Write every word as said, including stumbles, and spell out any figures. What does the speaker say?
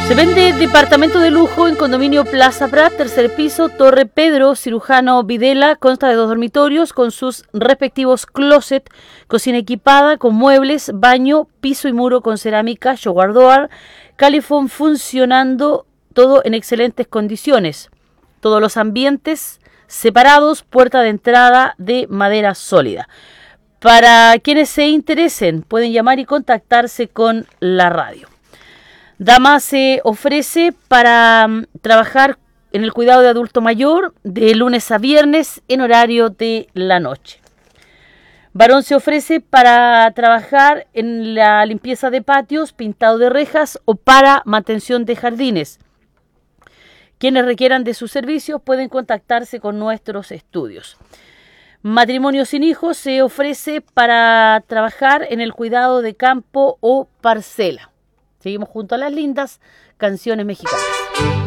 Se vende departamento de lujo en condominio Plaza Prat, tercer piso, Torre Pedro, cirujano Videla. Consta de dos dormitorios con sus respectivos closet, cocina equipada con muebles, baño, piso y muro con cerámica, shower door, calefón funcionando, todo en excelentes condiciones. Todos los ambientes separados, puerta de entrada de madera sólida. Para quienes se interesen, pueden llamar y contactarse con la radio. Dama se ofrece para um, trabajar en el cuidado de adulto mayor de lunes a viernes en horario de la noche. Varón se ofrece para trabajar en la limpieza de patios, pintado de rejas o para mantención de jardines. Quienes requieran de sus servicios pueden contactarse con nuestros estudios. Matrimonio sin hijos se ofrece para trabajar en el cuidado de campo o parcela. Seguimos junto a las lindas canciones mexicanas.